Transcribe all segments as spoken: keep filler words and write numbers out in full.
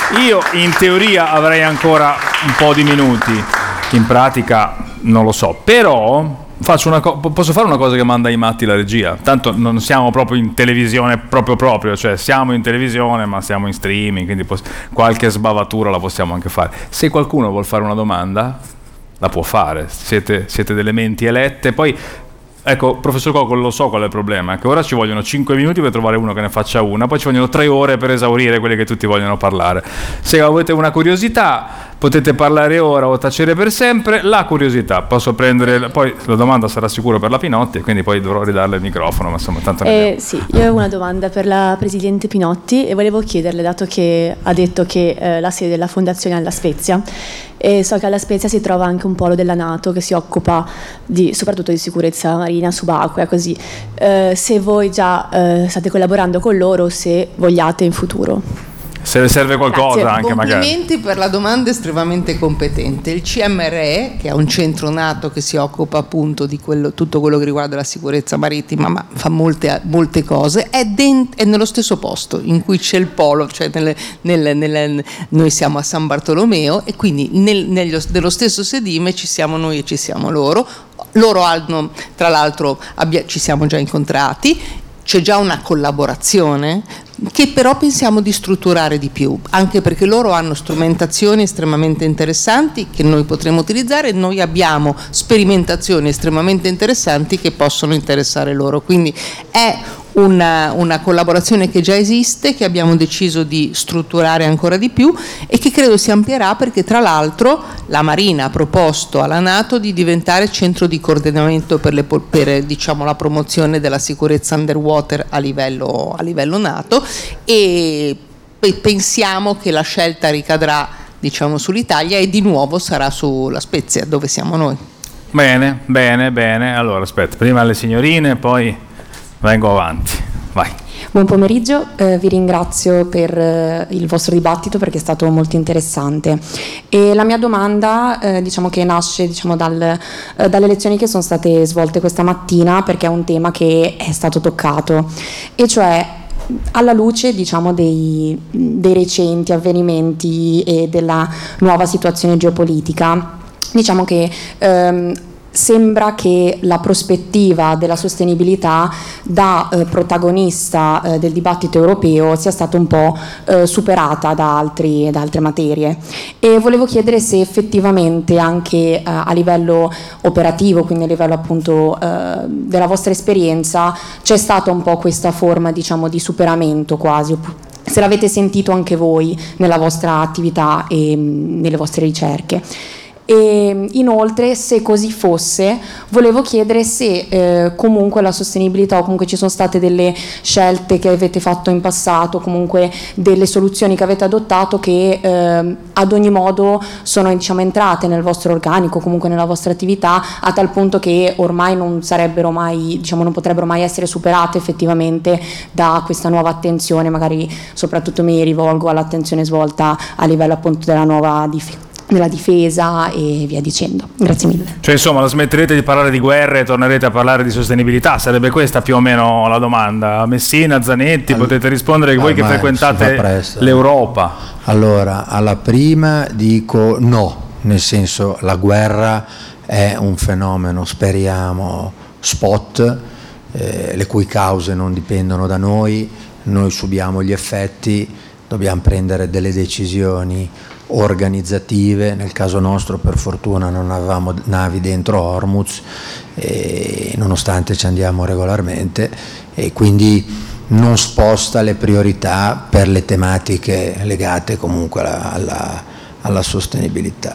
Io in teoria avrei ancora un po' di minuti, in pratica non lo so, però faccio una co- posso fare una cosa che manda i matti la regia, tanto non siamo proprio in televisione proprio proprio, cioè siamo in televisione ma siamo in streaming, quindi pos- qualche sbavatura la possiamo anche fare. Se qualcuno vuol fare una domanda la può fare, siete, siete delle menti elette. Poi ecco, professor Cocco, lo so qual è il problema, è che ora ci vogliono cinque minuti per trovare uno che ne faccia una, poi ci vogliono tre ore per esaurire quelli che tutti vogliono parlare. Se avete una curiosità potete parlare ora o tacere per sempre. La curiosità, posso prendere, poi la domanda sarà sicuro per la Pinotti e quindi poi dovrò ridarle il microfono, ma insomma tanto ne eh, sì, io avevo una domanda per la Presidente Pinotti e volevo chiederle, dato che ha detto che eh, la sede della Fondazione è alla Spezia, e so che alla Spezia si trova anche un polo della NATO che si occupa di, soprattutto di sicurezza marina subacquea, così eh, se voi già eh, state collaborando con loro, se vogliate in futuro. Se le serve qualcosa. Grazie. Anche Complimenti magari per la domanda estremamente competente. Il C M R E, che è un centro NATO che si occupa appunto di quello, tutto quello che riguarda la sicurezza marittima, ma fa molte, molte cose, è, dent- è nello stesso posto in cui c'è il polo, cioè nelle, nelle, nelle, noi siamo a San Bartolomeo e quindi nel, nello, nello stesso sedime ci siamo noi e ci siamo loro. Loro hanno, tra l'altro abbia, ci siamo già incontrati, c'è già una collaborazione che però pensiamo di strutturare di più, anche perché loro hanno strumentazioni estremamente interessanti che noi potremo utilizzare e noi abbiamo sperimentazioni estremamente interessanti che possono interessare loro, quindi è una, una collaborazione che già esiste, che abbiamo deciso di strutturare ancora di più e che credo si amplierà, perché tra l'altro la Marina ha proposto alla NATO di diventare centro di coordinamento per, le, per diciamo, la promozione della sicurezza underwater a livello, a livello NATO, e pensiamo che la scelta ricadrà, diciamo, sull'Italia e di nuovo sarà sulla Spezia, dove siamo noi. Bene, bene, bene. Allora aspetta, prima le signorine, poi vengo avanti. Vai. Buon pomeriggio, eh, vi ringrazio per eh, il vostro dibattito perché è stato molto interessante e la mia domanda eh, diciamo che nasce diciamo, dal, eh, dalle lezioni che sono state svolte questa mattina, perché è un tema che è stato toccato, e cioè alla luce diciamo, dei, dei recenti avvenimenti e della nuova situazione geopolitica, diciamo che ehm, sembra che la prospettiva della sostenibilità da eh, protagonista eh, del dibattito europeo sia stata un po' eh, superata da, altri, da altre materie, e volevo chiedere se effettivamente anche eh, a livello operativo, quindi a livello appunto eh, della vostra esperienza, c'è stata un po' questa forma diciamo di superamento quasi, se l'avete sentito anche voi nella vostra attività e mh, nelle vostre ricerche. E inoltre, se così fosse, volevo chiedere se eh, comunque la sostenibilità, o comunque ci sono state delle scelte che avete fatto in passato, comunque delle soluzioni che avete adottato che eh, ad ogni modo sono diciamo, entrate nel vostro organico, comunque nella vostra attività, a tal punto che ormai non sarebbero mai, diciamo, non potrebbero mai essere superate effettivamente da questa nuova attenzione. Magari soprattutto mi rivolgo all'attenzione svolta a livello appunto della nuova difesa nella difesa e via dicendo. Grazie mille. Cioè insomma, la smetterete di parlare di guerre e tornerete a parlare di sostenibilità? Sarebbe questa più o meno la domanda. Messina, Zanetti, All... potete rispondere voi che frequentate l'Europa. Allora, alla prima dico no, nel senso la guerra è un fenomeno, speriamo, spot, eh, le cui cause non dipendono da noi, noi subiamo gli effetti, dobbiamo prendere delle decisioni organizzative. Nel caso nostro per fortuna non avevamo navi dentro Hormuz, e nonostante ci andiamo regolarmente, e quindi non sposta le priorità per le tematiche legate comunque alla, alla, alla sostenibilità.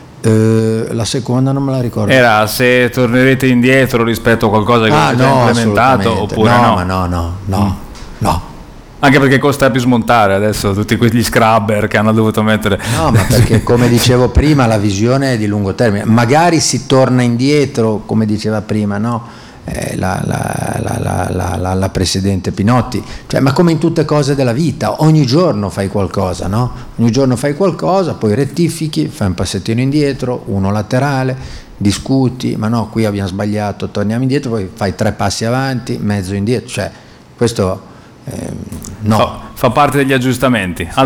Eh, la seconda non me la ricordo. Era se tornerete indietro rispetto a qualcosa che ah, avete no, già implementato oppure no, no? Ma no, no, no, mm. no. Anche perché costa più smontare adesso tutti quegli scrubber che hanno dovuto mettere. No, ma perché come dicevo prima la visione è di lungo termine. Magari si torna indietro, come diceva prima, no? Eh, la, la, la, la, la, la, la Presidente Pinotti, cioè, ma come in tutte cose della vita, ogni giorno fai qualcosa, no? Ogni giorno fai qualcosa, poi rettifichi, fai un passettino indietro, uno laterale, discuti, ma no, qui abbiamo sbagliato, torniamo indietro, poi fai tre passi avanti, mezzo indietro, cioè questo... Eh, no. Fa, fa parte degli aggiustamenti.